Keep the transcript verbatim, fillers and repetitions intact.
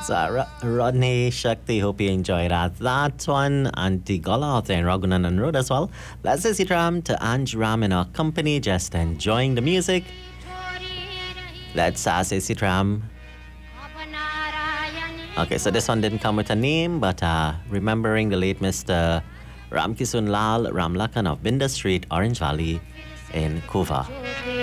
So, Ro- Rodney Shakti, hope you enjoyed that. That one, Auntie Gola out there in Raghunanan Road as well. Let's say Sitram to Anj Ram in our company, just enjoying the music. Let's say Sitram. Okay, so this one didn't come with a name, but uh, remembering the late Mister Ramkisun Lal Ramlakan of Binda Street, Orange Valley in Kuva.